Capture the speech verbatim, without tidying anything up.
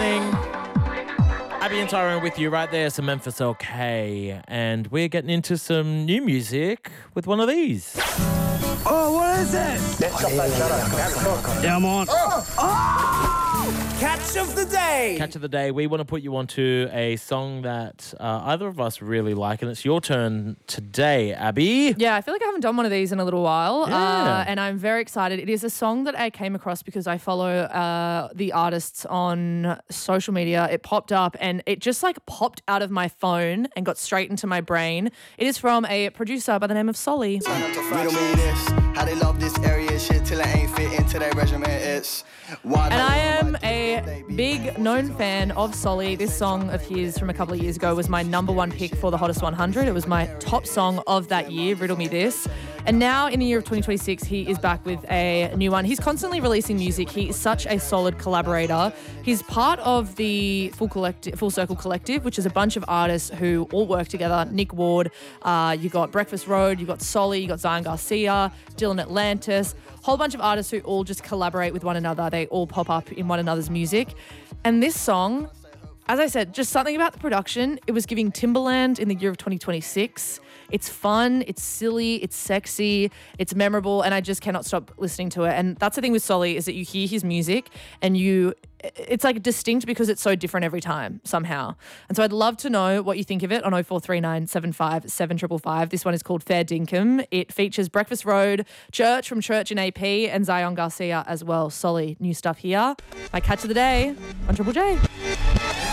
morning. Abby and Tyrone with you right there. Some Memphis L K. And we're getting into some new music with one of these. Oh, what is this? Yeah, I'm on. Oh! Oh! Catch of the day. Catch of the day. We want to put you onto a song that uh, either of us really like, and it's your turn today, Abby. Yeah, I feel like I haven't done one of these in a little while, Yeah. uh, and I'm very excited. It is a song that I came across because I follow uh, the artists on social media. It popped up, and it just like popped out of my phone and got straight into my brain. It is from a producer by the name of Solly. We don't mean this. How they love this area shit till it ain't fit into their regimen. It's why And I am a big known fan of Solly. This song of his from a couple of years ago was my number one pick for the Hottest one hundred. It was my top song of that year, Riddle Me This. And now in the year of twenty twenty-six, he is back with a new one. He's constantly releasing music. He is such a solid collaborator. He's part of the Full Collective, Full Circle Collective, which is a bunch of artists who all work together. Nick Ward, uh, you got Breakfast Road, you got Solly, you got Zion Garcia, Dylan Atlantis, whole bunch of artists who all just collaborate with one another. They all pop up in one another's music. And this song, as I said, just something about the production. It was giving Timberland in the year of twenty twenty-six. It's fun, it's silly, it's sexy, it's memorable, and I just cannot stop listening to it. And that's the thing with Solly, is that you hear his music and you, it's like distinct because it's so different every time somehow. And so I'd love to know what you think of it on oh four three nine, seven five seven five five. This one is called Fair Dinkum. It features Breakfast Road, Church from Church in A P, and Zion Garcia as well. Solly, new stuff here. My catch of the day on Triple J.